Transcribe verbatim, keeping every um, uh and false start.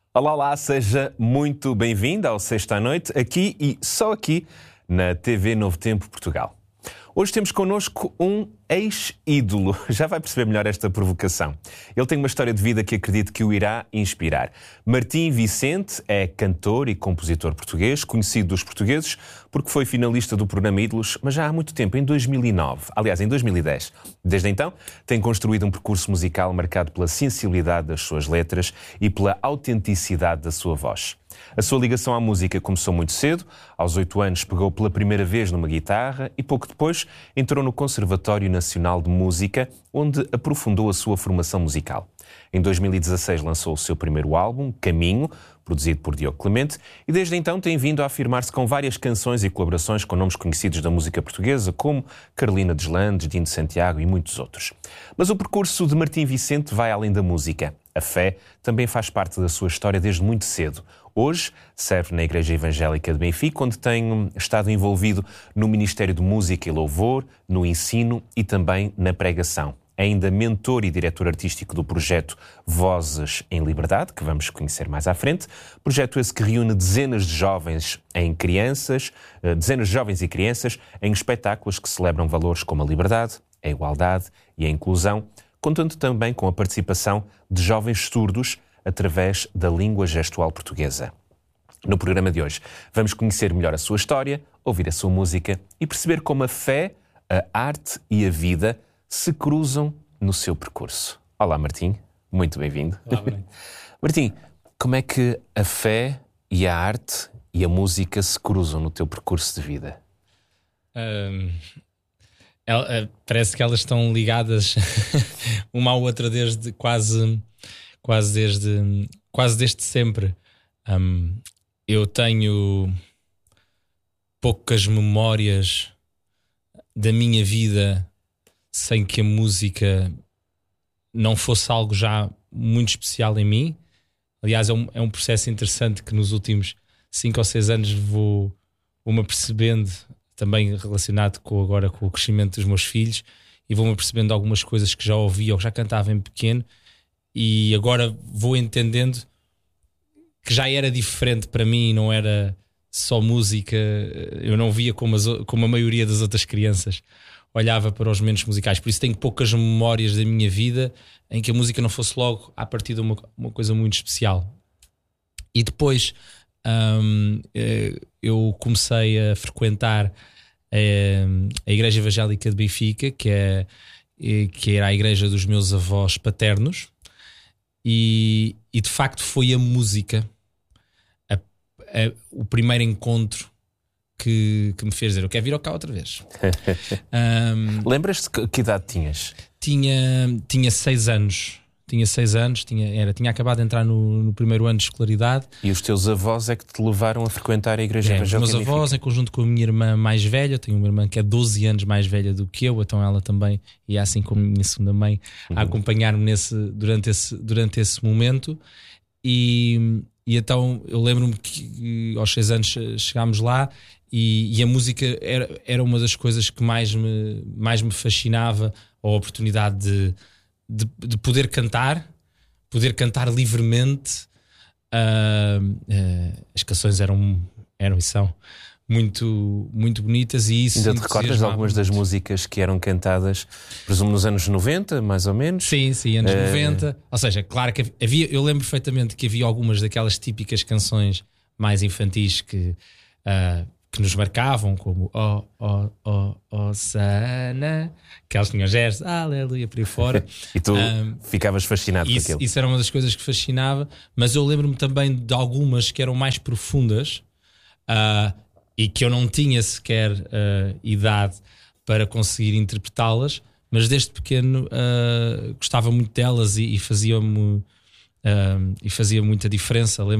Olá, olá, seja muito bem-vindo ao Sexta à Noite, aqui e só aqui na T V Novo Tempo Portugal. Hoje temos connosco um ex-ídolo. Já vai perceber melhor esta provocação. Ele tem uma história de vida que acredito que o irá inspirar. Martim Vicente é cantor e compositor português, conhecido dos portugueses porque foi finalista do programa Ídolos, mas já há muito tempo, em dois mil e nove. Aliás, em dois mil e dez. Desde então, tem construído um percurso musical marcado pela sensibilidade das suas letras e pela autenticidade da sua voz. A sua ligação à música começou muito cedo. Aos oito anos pegou pela primeira vez numa guitarra e pouco depois entrou no Conservatório Nacional de Música, onde aprofundou a sua formação musical. Em dois mil e dezasseis lançou o seu primeiro álbum, Caminho, produzido por Diogo Clemente, e desde então tem vindo a afirmar-se com várias canções e colaborações com nomes conhecidos da música portuguesa, como Carolina Deslandes, Dino de Santiago e muitos outros. Mas o percurso de Martim Vicente vai além da música. A fé também faz parte da sua história desde muito cedo. Hoje serve na Igreja Evangélica de Benfica, onde tem estado envolvido no Ministério de Música e Louvor, no ensino e também na pregação. É ainda mentor e diretor artístico do projeto Vozes em Liberdade, que vamos conhecer mais à frente. Projeto esse que reúne dezenas de jovens em crianças, dezenas de jovens e crianças em espetáculos que celebram valores como a liberdade, a igualdade e a inclusão, contando também com a participação de jovens surdos através da língua gestual portuguesa. No programa de hoje vamos conhecer melhor a sua história, ouvir a sua música e perceber como a fé, a arte e a vida se cruzam no seu percurso. Olá, Martim, muito bem-vindo. Olá, bem. Martim, como é que a fé e a arte e a música se cruzam no teu percurso de vida? Um, ela, parece que elas estão ligadas uma à outra desde quase, quase desde, quase desde sempre. Um, eu tenho poucas memórias da minha vida sem que a música não fosse algo já muito especial em mim. Aliás, é um, é um processo interessante que nos últimos cinco ou seis anos vou, vou-me apercebendo, também relacionado com, agora com o crescimento dos meus filhos, e vou-me apercebendo algumas coisas que já ouvia ou já cantava em pequeno, e agora vou entendendo que já era diferente para mim, não era só música. Eu não via como, as, como a maioria das outras crianças olhava para os momentos musicais. Por isso tenho poucas memórias da minha vida em que a música não fosse logo à partida uma, uma coisa muito especial. E depois hum, eu comecei a frequentar a Igreja Evangélica de Benfica, que, é, que era a igreja dos meus avós paternos, e, e de facto foi a música a, a, o primeiro encontro Que, que me fez dizer, eu quero vir ao cá outra vez. um, Lembras-te que, que idade tinhas? Tinha, tinha seis anos. Tinha seis anos, tinha, era, tinha acabado de entrar no, no primeiro ano de escolaridade. E os teus avós é que te levaram a frequentar a Igreja é, Evangélica? Os meus avós, em conjunto com a minha irmã mais velha, tenho uma irmã que é doze anos mais velha do que eu, então ela também, e é assim como a minha segunda mãe, uhum. a acompanhar-me nesse, durante, esse, durante esse momento. E, e então eu lembro-me que aos seis anos chegámos lá. E, e a música era, era uma das coisas que mais me, mais me fascinava, a oportunidade de, de, de poder cantar, poder cantar livremente. Uh, uh, as canções eram, eram e são muito, muito bonitas. E isso ainda te recordas de algumas das músicas que eram cantadas, presumo, nos anos noventa, mais ou menos? Sim, sim, anos uh... noventa. Ou seja, claro que havia, eu lembro perfeitamente que havia algumas daquelas típicas canções mais infantis que... Uh, que nos marcavam, como Oh, oh, oh, oh, Sana, que elas tinham gestos, aleluia, por aí fora. E tu um, ficavas fascinado isso, com aquilo. Isso era uma das coisas que fascinava, mas eu lembro-me também de algumas que eram mais profundas uh, e que eu não tinha sequer uh, idade para conseguir interpretá-las, mas desde pequeno uh, gostava muito delas e, e fazia-me uh, e fazia muita diferença. Lembro